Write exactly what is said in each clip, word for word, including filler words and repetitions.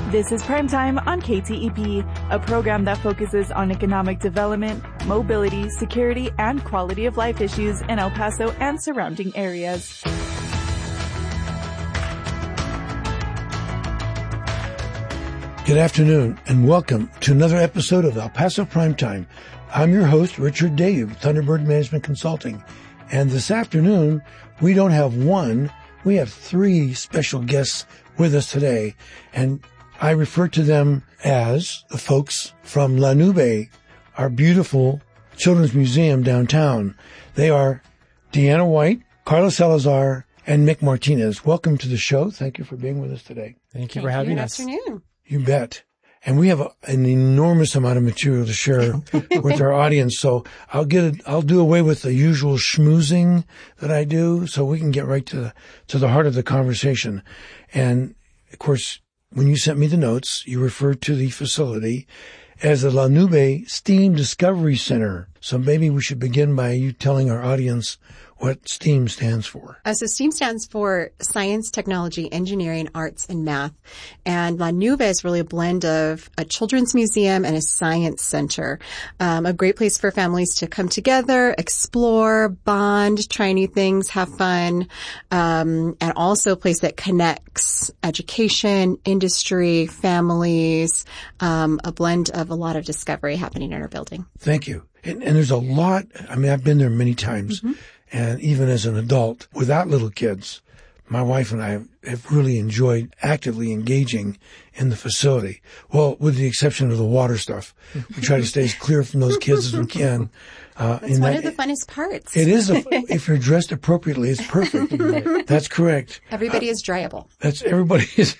This is Primetime on K T E P, a program that focuses on economic development, mobility, security, and quality of life issues in El Paso and surrounding areas. Good afternoon and welcome to another episode of El Paso Primetime. I'm your host, Richard Dave, Thunderbird Management Consulting. And this afternoon, we don't have one, we have three special guests with us today. And I refer to them as the folks from La Nube, our beautiful children's museum downtown. They are Deanna White, Carlos Salazar, and Mick Martinez. Welcome to the show. Thank you for being with us today. Thank you for having us. Good afternoon. You bet. And we have a, an enormous amount of material to share with our audience. So I'll get it, I'll do away with the usual schmoozing that I do so we can get right to the, to the heart of the conversation. And of course, when you sent me the notes, you referred to the facility as the La Nube STEAM Discovery Center. So maybe we should begin by you telling our audience what STEAM stands for. Uh, so STEAM stands for Science, Technology, Engineering, Arts, and Math. And La Nube is really a blend of a children's museum and a science center. Um, a great place for families to come together, explore, bond, try new things, have fun, um, and also a place that connects education, industry, families, um, a blend of a lot of discovery happening in our building. Thank you. And, and there's a lot, I mean, I've been there many times. Mm-hmm. And even as an adult, without little kids, my wife and I have really enjoyed actively engaging in the facility. Well, with the exception of the water stuff. We try to stay as clear from those kids as we can. Uh, it's one that, of the funnest parts. It is. A, if you're dressed appropriately, it's perfect. That's correct. Everybody uh, is dryable. That's everybody is.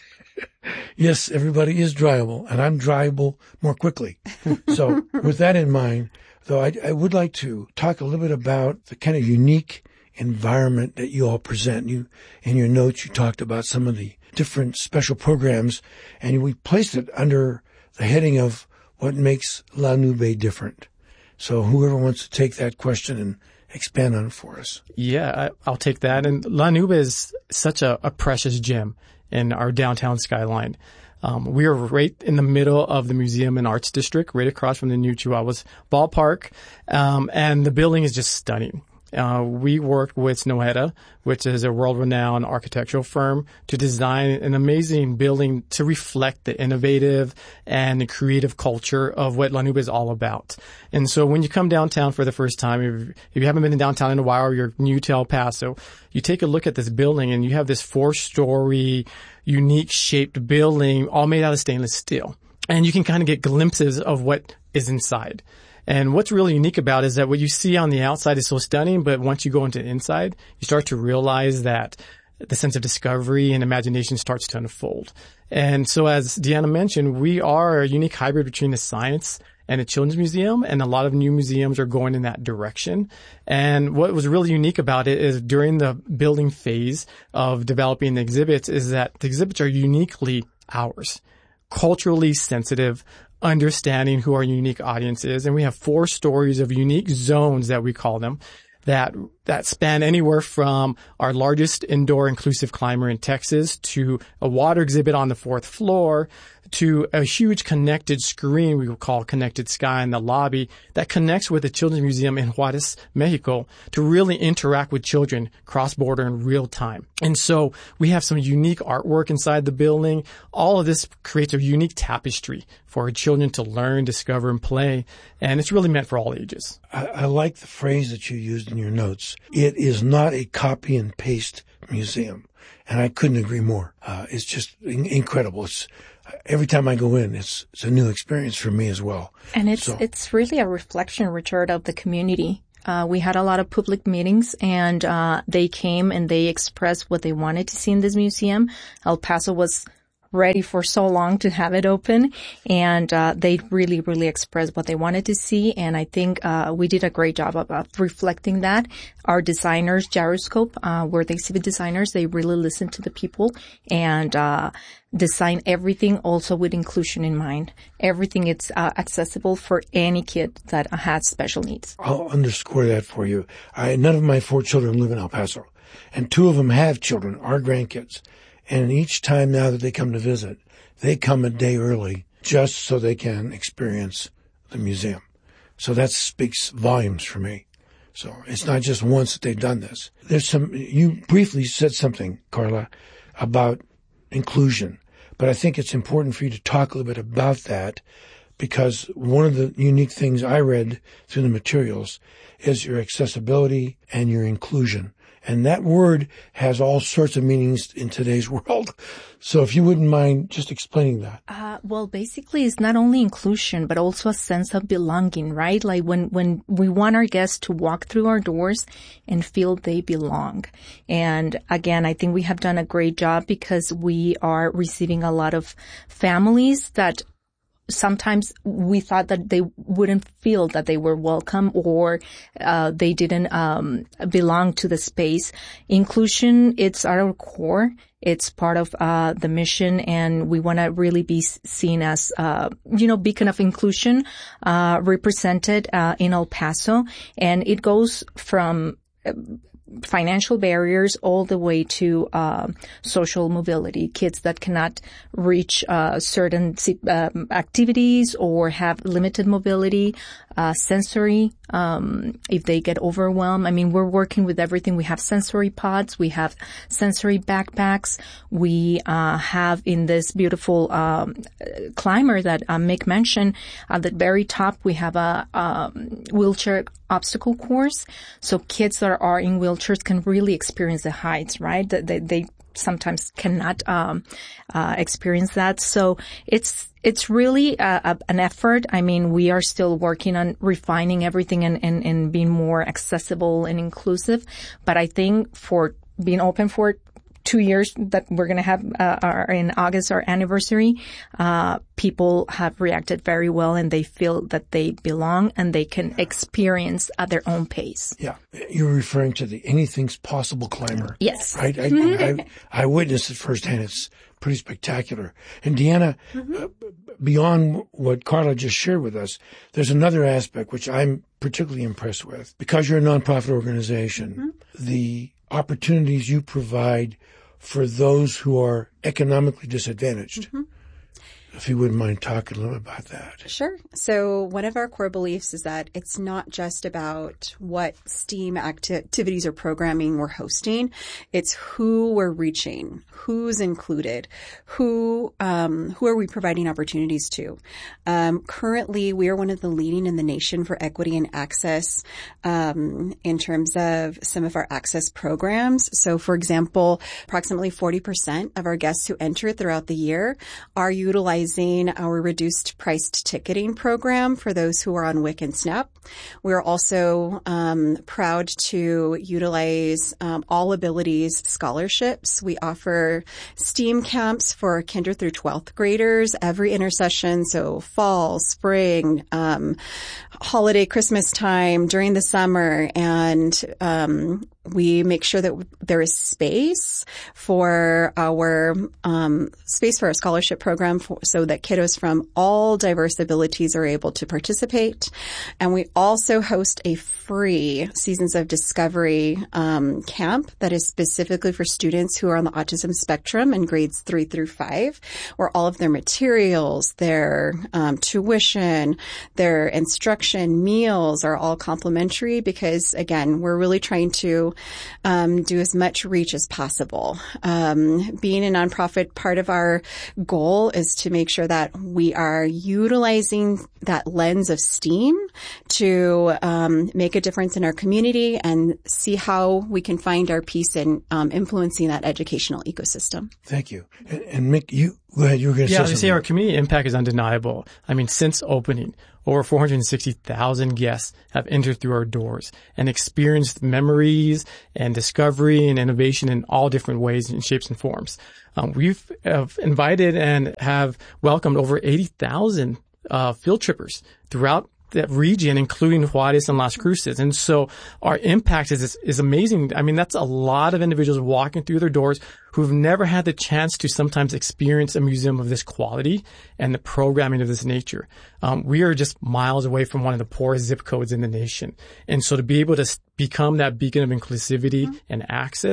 Yes, everybody is dryable, and I'm dryable more quickly. So with that in mind, though, I, I would like to talk a little bit about the kind of unique environment that you all present. You, in your notes, you talked about some of the different special programs, and we placed it under the heading of what makes La Nube different. So whoever wants to take that question and expand on it for us. Yeah, I, I'll take that. And La Nube is such a, a precious gem in our downtown skyline. Um, we are right in the middle of the Museum and Arts District, right across from the new Chihuahuas ballpark. Um, and the building is just stunning. Uh, we worked with Snøhetta, which is a world-renowned architectural firm, to design an amazing building to reflect the innovative and the creative culture of what La Nube is all about. And so when you come downtown for the first time, if, if you haven't been in downtown in a while or you're new to El Paso, you take a look at this building and you have this four-story, unique shaped building all made out of stainless steel. And you can kind of get glimpses of what is inside. And what's really unique about it is that what you see on the outside is so stunning, but once you go into the inside, you start to realize that the sense of discovery and imagination starts to unfold. And so as Deanna mentioned, we are a unique hybrid between the science and a children's museum, and a lot of new museums are going in that direction. And what was really unique about it is during the building phase of developing the exhibits is that the exhibits are uniquely ours, culturally sensitive, understanding who our unique audience is. And we have four stories of unique zones that we call them that that span anywhere from our largest indoor inclusive climber in Texas to a water exhibit on the fourth floor to a huge connected screen we would call Connected Sky in the lobby that connects with the Children's Museum in Juarez, Mexico to really interact with children cross-border in real time. And so we have some unique artwork inside the building. All of this creates a unique tapestry for our children to learn, discover, and play. And it's really meant for all ages. I, I like the phrase that you used in your notes. It is not a copy and paste museum. And I couldn't agree more. Uh, it's just in- incredible. It's, every time I go in, it's, it's a new experience for me as well. And it's, so. it's really a reflection, Richard, of the community. Uh, we had a lot of public meetings and, uh, they came and they expressed what they wanted to see in this museum. El Paso was ready for so long to have it open, and uh they really, really expressed what they wanted to see, and I think uh we did a great job of uh, reflecting that. Our designers, Gyroscope, uh were the exhibit designers. They really listened to the people and uh design everything also with inclusion in mind. Everything is uh, accessible for any kid that has special needs. I'll underscore that for you. I, none of my four children live in El Paso, and two of them have children, our grandkids. And each time now that they come to visit, they come a day early just so they can experience the museum. So that speaks volumes for me. So it's not just once that they've done this. There's some, you briefly said something, Carla, about inclusion, but I think it's important for you to talk a little bit about that, because one of the unique things I read through the materials is your accessibility and your inclusion. And that word has all sorts of meanings in today's world. So if you wouldn't mind just explaining that. Uh, well, basically it's not only inclusion, but also a sense of belonging, right? Like when, when we want our guests to walk through our doors and feel they belong. And again, I think we have done a great job because we are receiving a lot of families that sometimes we thought that they wouldn't feel that they were welcome or uh they didn't um belong to the space. Inclusion, it's at our core. It's part of uh the mission, and we want to really be seen as uh you know beacon of inclusion uh represented uh in El Paso, and it goes from uh, financial barriers all the way to uh, social mobility, kids that cannot reach uh, certain um, activities or have limited mobility, uh, sensory, um, if they get overwhelmed. I mean, we're working with everything. We have sensory pods, we have sensory backpacks, we uh, have in this beautiful um, climber that uh, Mick mentioned, at the very top we have a um, wheelchair obstacle course, so kids that are in wheelchairs can really experience the heights, right? They, they sometimes cannot um, uh, experience that. So it's it's really a, a, an effort. I mean, we are still working on refining everything and, and, and being more accessible and inclusive. But I think for being open for two years that we're going to have uh, our, in August, our anniversary, uh, people have reacted very well, and they feel that they belong and they can experience at their own pace. Yeah. You're referring to the Anything's Possible climber. Yes. Right? I, I, I witnessed it firsthand. It's pretty spectacular. And Deanna, mm-hmm. uh, beyond what Carla just shared with us, there's another aspect which I'm particularly impressed with. Because you're a nonprofit organization, mm-hmm. the opportunities you provide for those who are economically disadvantaged. Mm-hmm. If you wouldn't mind talking a little bit about that. Sure. So one of our core beliefs is that it's not just about what STEAM acti- activities or programming we're hosting. It's who we're reaching, who's included, who um, who are we providing opportunities to. Um, currently, we are one of the leading in the nation for equity and access um, in terms of some of our access programs. So, for example, approximately forty percent of our guests who enter throughout the year are utilizing our reduced priced ticketing program for those who are on WIC and SNAP. We're also um, proud to utilize um, All Abilities scholarships. We offer STEAM camps for kinder through twelfth graders every intersession, so fall, spring, um, holiday, Christmas time, during the summer, and um, we make sure that there is space for our um, space for our scholarship program for, so that kiddos from all diverse abilities are able to participate. And we also host a free Seasons of Discovery um, camp that is specifically for students who are on the autism spectrum in grades three through five, where all of their materials, their um, tuition, their instruction, meals are all complimentary because, again, we're really trying to Um, do as much reach as possible. Um, being a nonprofit, part of our goal is to make sure that we are utilizing that lens of STEAM to um, make a difference in our community and see how we can find our piece in um, influencing that educational ecosystem. Thank you. And, and Mick, you go ahead. You were going to yeah, say I something. Yeah, say our community impact is undeniable. I mean, since opening, over four hundred sixty thousand guests have entered through our doors and experienced memories and discovery and innovation in all different ways and shapes and forms. Um, we've have invited and have welcomed over eighty thousand uh, field trippers throughout that region, including Juarez and Las Cruces. And so our impact is, is amazing. I mean, that's a lot of individuals walking through their doors who've never had the chance to sometimes experience a museum of this quality and the programming of this nature. Um, we are just miles away from one of the poorest zip codes in the nation. And so to be able to become that beacon of inclusivity mm-hmm. and access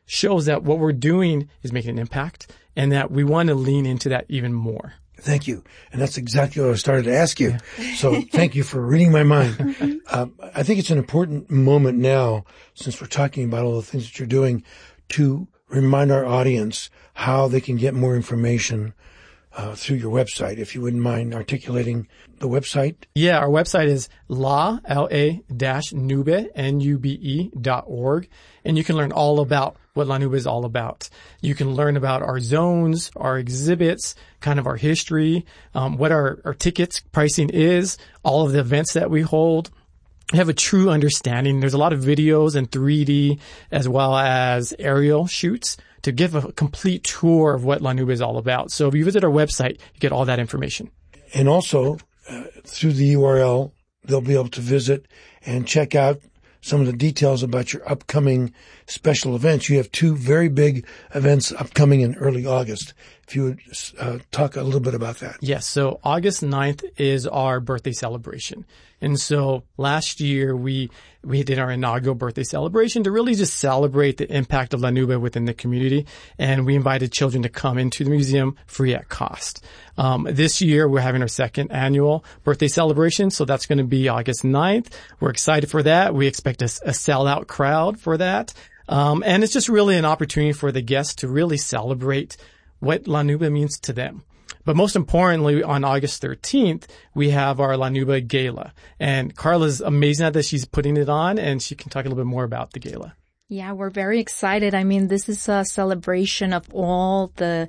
shows that what we're doing is making an impact and that we want to lean into that even more. Thank you. And that's exactly what I started to ask you. Yeah. So thank you for reading my mind. um, I think it's an important moment now, since we're talking about all the things that you're doing, to remind our audience how they can get more information uh, through your website. If you wouldn't mind articulating the website. Yeah, our website is la, L-A dash nube, N U B E dot org. And you can learn all about what La Nube is all about. You can learn about our zones, our exhibits, kind of our history, um, what our, our tickets pricing is, all of the events that we hold. You have a true understanding. There's a lot of videos in three D as well as aerial shoots to give a complete tour of what La Nube is all about. So if you visit our website, you get all that information. And also, uh, through the U R L, they'll be able to visit and check out some of the details about your upcoming special events. You have two very big events upcoming in early August. If you would uh, talk a little bit about that. Yes. So August ninth is our birthday celebration. And so last year we we did our inaugural birthday celebration to really just celebrate the impact of La Nube within the community. And we invited children to come into the museum free at cost. Um, this year we're having our second annual birthday celebration. So that's going to be August ninth. We're excited for that. We expect a, a sellout crowd for that. Um, and it's just really an opportunity for the guests to really celebrate what La Nube means to them. But most importantly, on August thirteenth, we have our La Nube Gala. And Carla's amazing at this. She's putting it on, and she can talk a little bit more about the gala. Yeah, we're very excited. I mean, this is a celebration of all the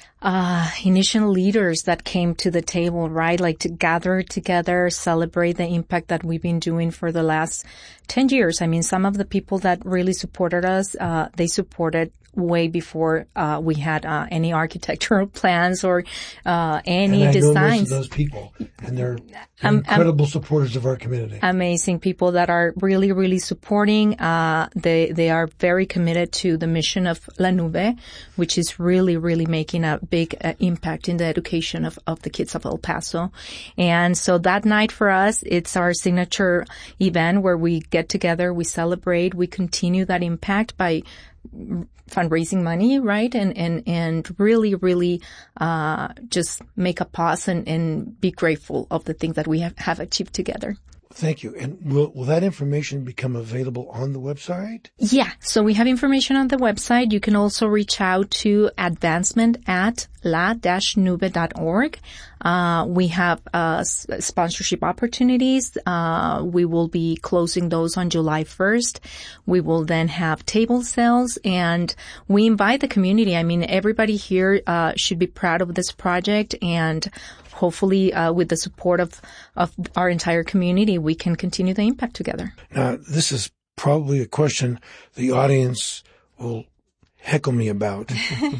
uh initial leaders that came to the table, right? Like to gather together, celebrate the impact that we've been doing for the last ten years. I mean, some of the people that really supported us, uh they supported way before uh we had uh any architectural plans or uh any and I designs. know most of those people, and they're um, incredible um, supporters of our community. Amazing people that are really, really supporting. Uh they they are very committed to the mission of La Nube, which is really, really making a big uh, impact in the education of of the kids of El Paso. And so that night for us, it's our signature event where we get together, we celebrate, we continue that impact by fundraising money, right? And, and, and really, really, uh, just make a pause and, and be grateful of the things that we have, have achieved together. Thank you. And will, will that information become available on the website? Yeah. So we have information on the website. You can also reach out to advancement at la dash nube dot org. Uh, we have, uh, sponsorship opportunities. Uh, we will be closing those on July first. We will then have table sales, and we invite the community. I mean, everybody here, uh, should be proud of this project, and hopefully, uh, with the support of, of our entire community, we can continue the impact together. Now, this is probably a question the audience will heckle me about,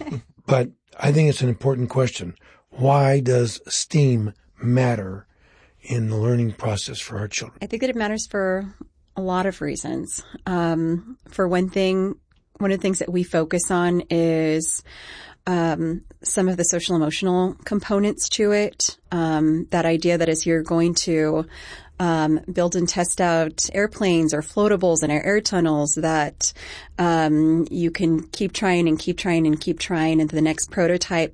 but I think it's an important question. Why does STEAM matter in the learning process for our children? I think that it matters for a lot of reasons. Um, for one thing, one of the things that we focus on is Um, some of the social emotional components to it. Um, that idea that as you're going to um, build and test out airplanes or floatables and air, air tunnels, that um, you can keep trying and keep trying and keep trying, and the next prototype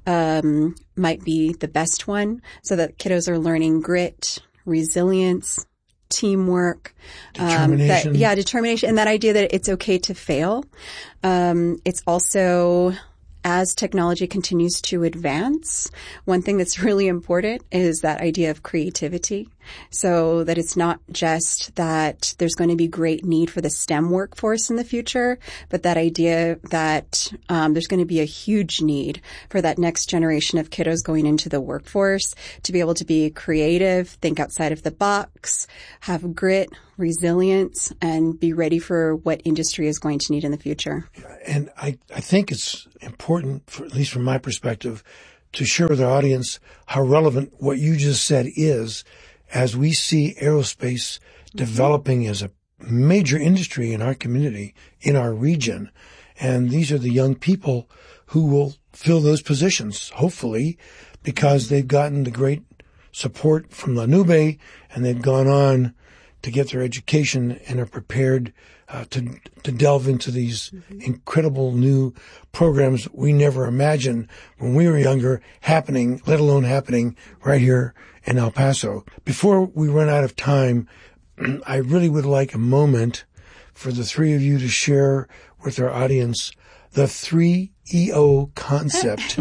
um, might be the best one, so that kiddos are learning grit, resilience, teamwork, determination. Um, that, yeah, determination, and that idea that it's okay to fail. Um, it's also, as technology continues to advance, one thing that's really important is that idea of creativity. So that it's not just that there's going to be great need for the STEM workforce in the future, but that idea that um, there's going to be a huge need for that next generation of kiddos going into the workforce to be able to be creative, think outside of the box, have grit, resilience, and be ready for what industry is going to need in the future. And I, I think it's important, for, at least from my perspective, to share with our audience how relevant what you just said is, as we see aerospace developing as a major industry in our community, in our region. And these are the young people who will fill those positions, hopefully, because they've gotten the great support from La Nube, and they've gone on to get their education and are prepared uh, to to delve into these mm-hmm. incredible new programs we never imagined when we were younger happening, let alone happening right here in El Paso. Before we run out of time, I really would like a moment for the three of you to share with our audience the three E O concept.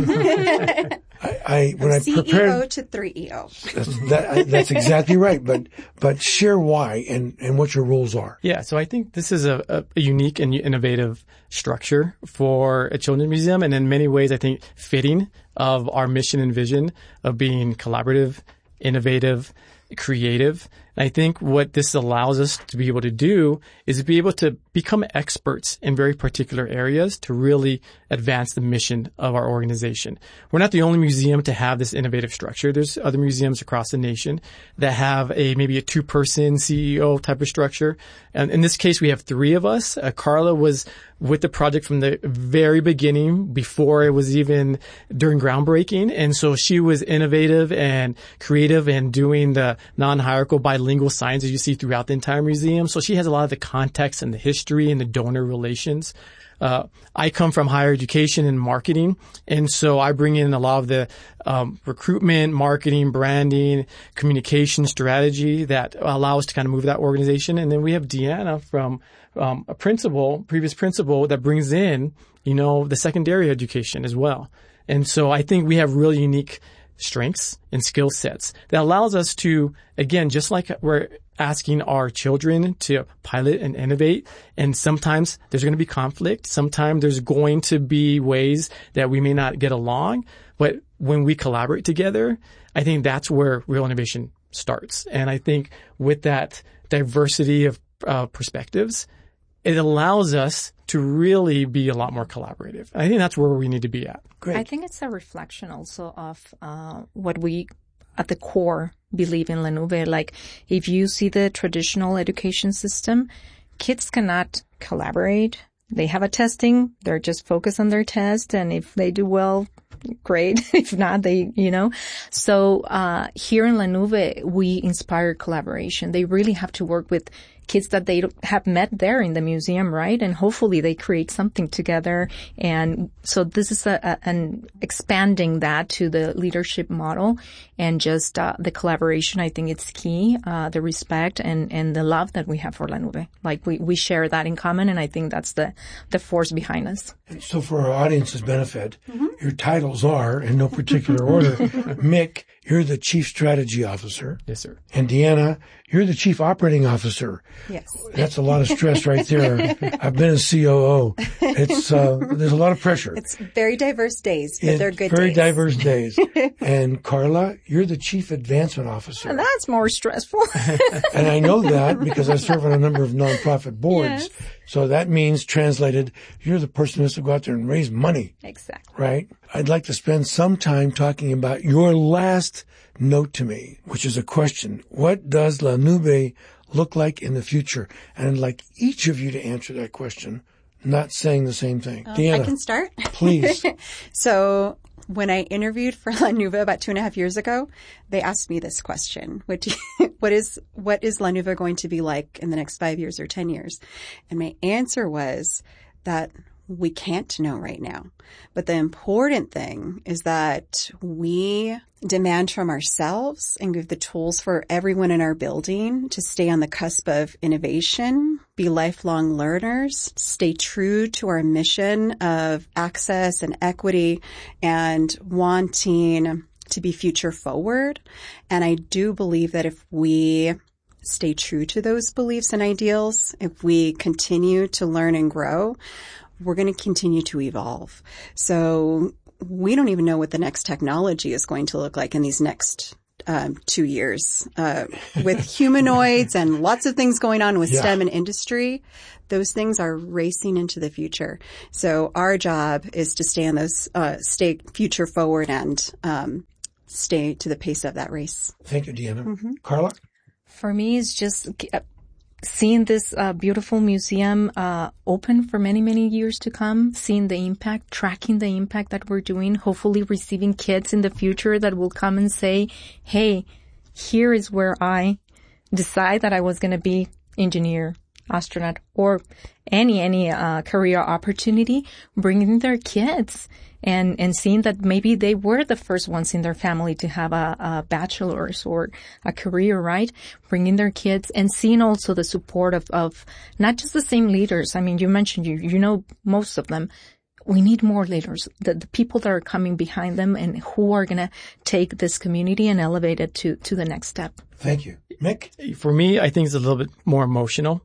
I, I when I prepared C E O to three E O. That's, that, that's exactly right. But but share why and, and what your roles are. Yeah, so I think this is a, a unique and innovative structure for a children's museum, and in many ways, I think fitting of our mission and vision of being collaborative, innovative, creative. And I think what this allows us to be able to do is to be able to become experts in very particular areas to really advance the mission of our organization. We're not the only museum to have this innovative structure. There's other museums across the nation that have a maybe a two-person C E O type of structure. And in this case, we have three of us. Uh, Carla was with the project from the very beginning, before it was even during groundbreaking. And so she was innovative and creative and doing the non-hierarchical bilingual signs that you see throughout the entire museum. So she has a lot of the context and the history and the donor relations. Uh, I come from higher education and marketing, and so I bring in a lot of the um, recruitment, marketing, branding, communication strategy that allow us to kind of move that organization. And then we have Deanna from um, a principal, previous principal, that brings in, you know, the secondary education as well. And so I think we have really unique strengths and skill sets that allows us to, again, just like we're asking our children to pilot and innovate, and sometimes there's going to be conflict. Sometimes there's going to be ways that we may not get along. But when we collaborate together, I think that's where real innovation starts. And I think with that diversity of uh, perspectives, it allows us to really be a lot more collaborative. I think that's where we need to be at. Great. I think it's a reflection also of uh, what we, at the core, believe in La Nube. Like, if you see the traditional education system, kids cannot collaborate. They have a testing. They're just focused on their test. And if they do well, great. If not, they, you know. So uh here in La Nube, we inspire collaboration. They really have to work with kids that they have met there in the museum, right? And hopefully they create something together. And so this is a, a, an expanding that to the leadership model, and just uh, the collaboration. I think it's key, uh, the respect and, and the love that we have for La Nube. Like we, we share that in common, and I think that's the, the force behind us. And so for our audience's benefit, mm-hmm. your titles are, in no particular order, Mick, you're the Chief Strategy Officer. Yes, sir. And Deanna, you're the Chief Operating Officer. Yes. That's a lot of stress right there. I've been a C O O. It's, uh, there's a lot of pressure. It's very diverse days, but it's they're good very days. Very diverse days. And Carla, you're the Chief Advancement Officer. And that's more stressful. And I know that because I serve on a number of nonprofit boards. Yes. So that means, translated, you're the person who has to go out there and raise money. Exactly. Right? I'd like to spend some time talking about your last note to me, which is a question. What does La Nube look like in the future? And I'd like each of you to answer that question, not saying the same thing. Um, Deanna, I can start? Please. So when I interviewed for La Nube about two and a half years ago, they asked me this question. What, do you, what is what is La Nube going to be like in the next five years or ten years? And my answer was that we can't know right now. But the important thing is that we demand from ourselves and give the tools for everyone in our building to stay on the cusp of innovation, be lifelong learners, stay true to our mission of access and equity, and wanting to be future forward. And I do believe that if we stay true to those beliefs and ideals, if we continue to learn and grow, we're going to continue to evolve. So we don't even know what the next technology is going to look like in these next um, two years. Uh, with humanoids and lots of things going on with yeah. STEM and industry, those things are racing into the future. So our job is to stay on those, uh, stay future forward and um, stay to the pace of that race. Thank you, Deanna. Mm-hmm. Carla? For me, it's just seeing this uh, beautiful museum uh, open for many, many years to come, seeing the impact, tracking the impact that we're doing, hopefully receiving kids in the future that will come and say, hey, here is where I decide that I was going to be engineer, astronaut, or any, any, uh, career opportunity, bringing their kids and, and seeing that maybe they were the first ones in their family to have a, a bachelor's or a career, right? Bringing their kids and seeing also the support of, of not just the same leaders. I mean, you mentioned you, you know, most of them. We need more leaders, the, the people that are coming behind them and who are going to take this community and elevate it to, to the next step. Thank you. Mick? For me, I think it's a little bit more emotional.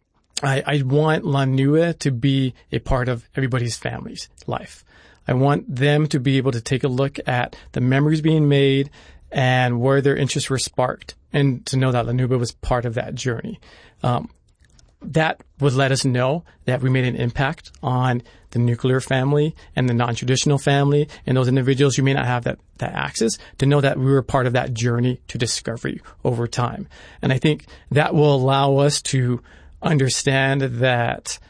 I, I want La Nube to be a part of everybody's family's life. I want them to be able to take a look at the memories being made and where their interests were sparked, and to know that La Nube was part of that journey. Um, that would let us know that we made an impact on the nuclear family and the non-traditional family and those individuals who may not have that, that access, to know that we were part of that journey to discovery over time. And I think that will allow us to understand that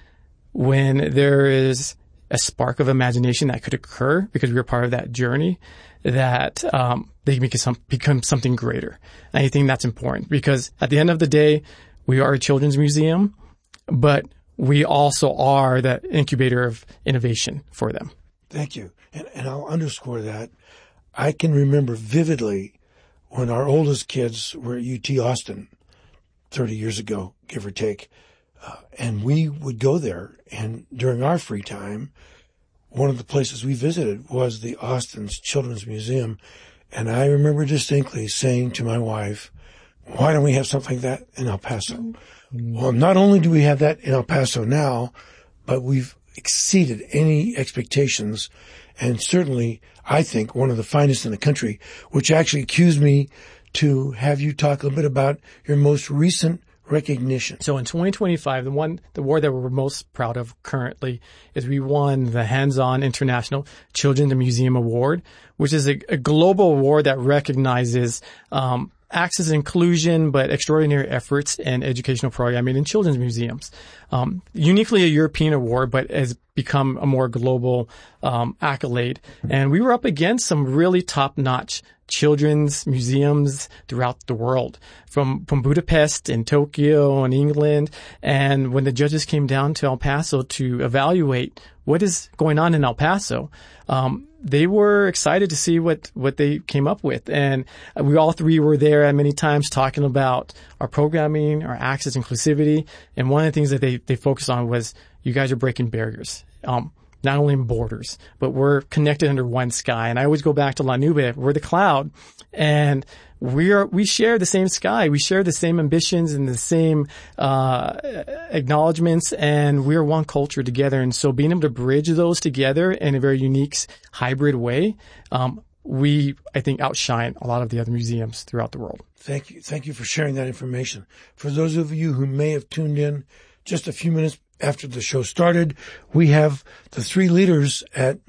when there is a spark of imagination that could occur because we were part of that journey, that um, they become, some, become something greater. And I think that's important because at the end of the day, we are a children's museum, but we also are the incubator of innovation for them. Thank you. And, and I'll underscore that. I can remember vividly when our oldest kids were at U T Austin thirty years ago, give or take, uh, and we would go there. And during our free time, one of the places we visited was the Austin's Children's Museum. And I remember distinctly saying to my wife, why don't we have something like that in El Paso? Mm-hmm. Well, not only do we have that in El Paso now, but we've exceeded any expectations, and certainly, I think, one of the finest in the country, which actually cues me to have you talk a little bit about your most recent recognition. So in twenty twenty-five, the one, the award that we're most proud of currently is we won the Hands-On International Children's Museum Award, which is a, a global award that recognizes, um, access and inclusion, but extraordinary efforts in educational programming in children's museums. Um, uniquely a European award, but has become a more global um, accolade. And we were up against some really top-notch children's museums throughout the world, from from Budapest and Tokyo and England. And when the judges came down to El Paso to evaluate what is going on in El Paso, um, they were excited to see what, what they came up with. And we all three were there at many times talking about our programming, our access, inclusivity. And one of the things that they, they focused on was, you guys are breaking barriers. Um, not only in borders, but we're connected under one sky. And I always go back to La Nube. We're the cloud, and we are, we share the same sky. We share the same ambitions and the same, uh, acknowledgments, and we're one culture together. And so being able to bridge those together in a very unique hybrid way, um, we, I think, outshine a lot of the other museums throughout the world. Thank you. Thank you for sharing that information. For those of you who may have tuned in just a few minutes after the show started, we have the three leaders at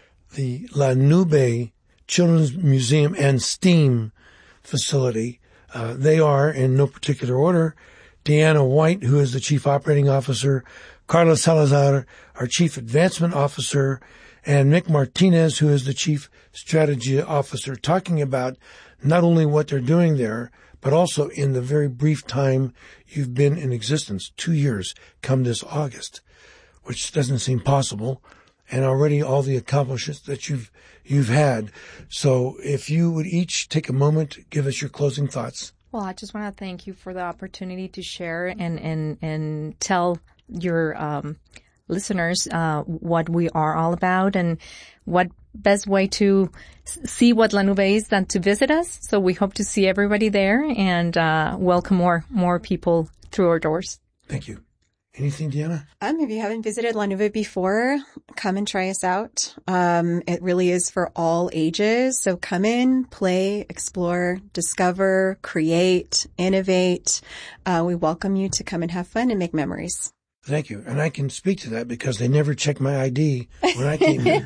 the La Nube Children's Museum and STEAM facility. Uh, they are, in no particular order, Deanna White, who is the Chief Operating Officer, Carla Salazar, our Chief Advancement Officer, and Mick Martinez, who is the Chief Strategy Officer, talking about not only what they're doing there, but also in the very brief time you've been in existence, two years come this August, which doesn't seem possible, and already all the accomplishments that you've you've had. So if you would each take a moment, give us your closing thoughts. Well, I just want to thank you for the opportunity to share and, and, and tell your um, listeners uh, what we are all about, and what best way to see what La Nube is than to visit us. So we hope to see everybody there and uh, welcome more more people through our doors. Thank you. Anything, Deanna? Um, if you haven't visited La Nube before, come and try us out. Um, it really is for all ages. So come in, play, explore, discover, create, innovate. Uh, we welcome you to come and have fun and make memories. Thank you. And I can speak to that because they never checked my I D when I came in.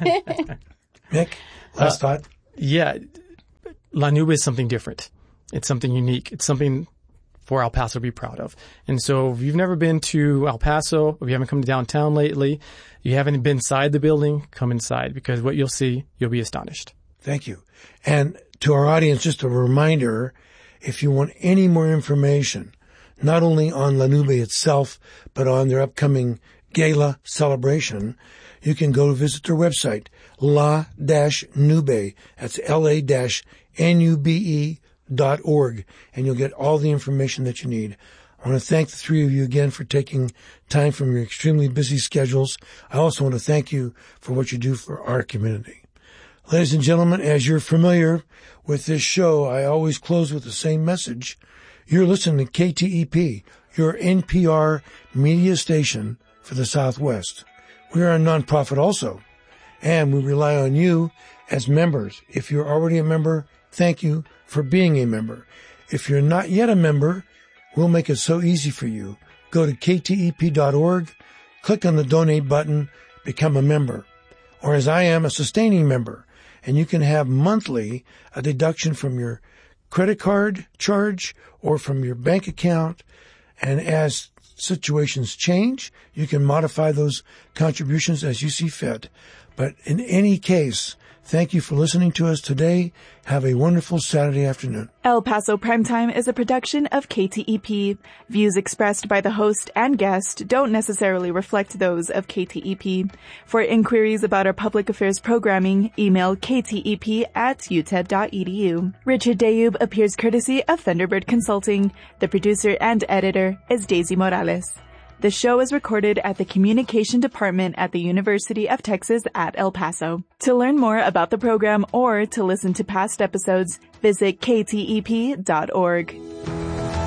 Mick, last uh, thought? Yeah. La Nube is something different. It's something unique. It's something for El Paso to be proud of. And so if you've never been to El Paso, if you haven't come to downtown lately, you haven't been inside the building, come inside, because what you'll see, you'll be astonished. Thank you. And to our audience, just a reminder, if you want any more information, not only on La Nube itself, but on their upcoming gala celebration, you can go visit their website, La Nube. That's L A N U B E dot org, and you'll get all the information that you need. I want to thank the three of you again for taking time from your extremely busy schedules. I also want to thank you for what you do for our community. Ladies and gentlemen, as you're familiar with this show, I always close with the same message. You're listening to K T E P, your N P R media station for the Southwest. We are a nonprofit also, and we rely on you as members. If you're already a member, thank you for being a member. If you're not yet a member, we'll make it so easy for you. Go to K T E P dot org, click on the donate button, become a member. Or as I am, a sustaining member. And you can have monthly a deduction from your credit card charge or from your bank account. And as situations change, you can modify those contributions as you see fit. But in any case, thank you for listening to us today. Have a wonderful Saturday afternoon. El Paso Primetime is a production of K T E P. Views expressed by the host and guest don't necessarily reflect those of K T E P. For inquiries about our public affairs programming, email k t e p at u t e d dot e d u. Richard Dayub appears courtesy of Thunderbird Consulting. The producer and editor is Daisy Morales. The show is recorded at the Communication Department at the University of Texas at El Paso. To learn more about the program or to listen to past episodes, visit k t e p dot org.